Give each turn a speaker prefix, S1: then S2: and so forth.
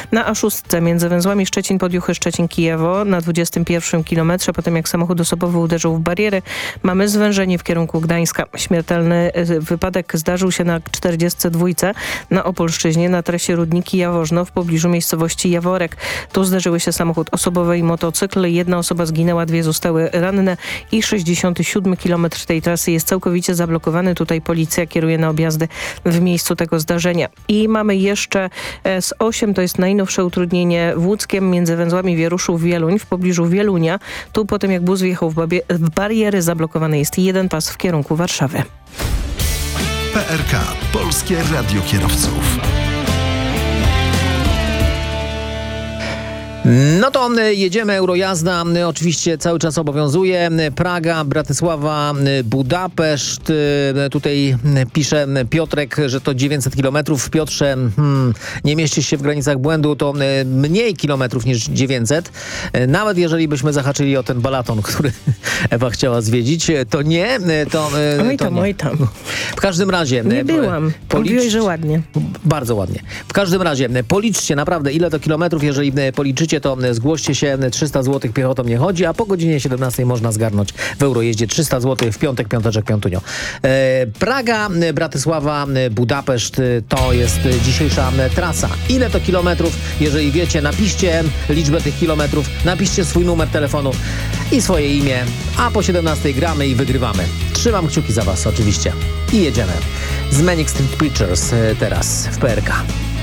S1: Na A6 między węzłami Szczecin-Podjuchy, Szczecin-Kijewo na 21 kilometrze, potem jak samochód osobowy uderzył w bariery, mamy zwężenie w kierunku Gdańska. Śmiertelny wypadek zdarzył się na 42 na Opolszczyźnie na trasie Rudniki-Jaworzno w pobliżu miejscowości Jaworek. Tu zdarzyły się samochód osobowy i motocykl. Jedna osoba zginęła, 2 zostały ranne i 67 kilometr tej trasy jest całkowicie zablokowany. Tutaj policja kieruje na objazdy w miejscu tego zdarzenia. I mamy jeszcze S8, to jest najnowsze utrudnienie w Łódzkiem między węzłami Wieruszów-Wieluń w pobliżu Wielunia. Tu potem jak bus wjechał w bariery, zablokowany jest jeden pas w kierunku Warszawy.
S2: PRK, Polskie Radio Kierowców.
S3: No to jedziemy, Eurojazda oczywiście cały czas obowiązuje. Praga, Bratysława, Budapeszt. Tutaj pisze Piotrek, że to 900 kilometrów. Piotrze, nie mieścisz się w granicach błędu, to mniej kilometrów niż 900. Nawet jeżeli byśmy zahaczyli o ten Balaton, który Ewa chciała zwiedzić, to nie.
S1: Oj tam.
S3: W każdym razie...
S1: Nie byłam. Mówiłeś, że ładnie.
S3: Bardzo ładnie. W każdym razie policzcie naprawdę, ile to kilometrów. Jeżeli policzycie, to zgłoście się. 300 zł piechotą nie chodzi, a po godzinie 17 można zgarnąć w Eurojeździe 300 zł w piątek, piąteczek, piątunio. Praga, Bratysława, Budapeszt to jest dzisiejsza trasa. Ile to kilometrów? Jeżeli wiecie, napiszcie liczbę tych kilometrów, napiszcie swój numer telefonu i swoje imię, a po 17 gramy i wygrywamy. Trzymam kciuki za was oczywiście. I jedziemy. Z Manic Street Preachers teraz w PRK.